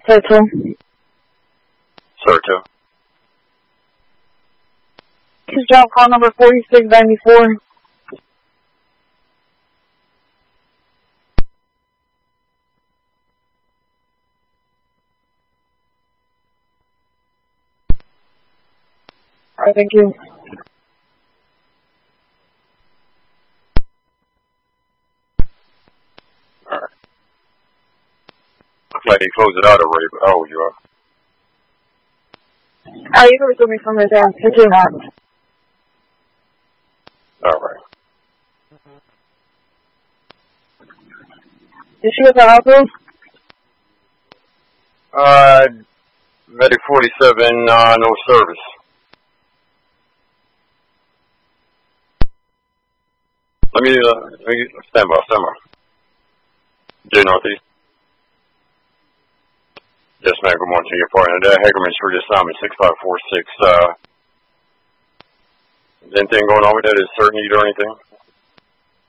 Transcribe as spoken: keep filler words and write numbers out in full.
Serto. Serto. His job call number forty-six ninety-four. Alright, thank you. Alright. Looks like they closed it out already, but oh, you are. Alright, you can receive me from right there. Thank you. Alright. Did she get the hospital? Uh, Medic forty-seven, uh, no service. Let me, uh, let me, stand by, stand by. J Northeast. Yes, ma'am, good morning to your partner. Uh, Hagerman Street assignment six five four six, uh, is anything going on with that? Is certain need or anything?